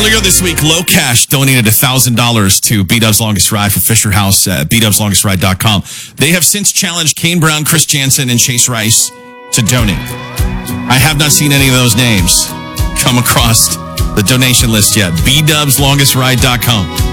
Earlier this week, Low Cash donated $1,000 to B-Dub's Longest Ride for Fisher House at bdubslongestride.com. They have since challenged Kane Brown, Chris Jansen, and Chase Rice to donate. I have not seen any of those names come across the donation list yet. bdubslongestride.com.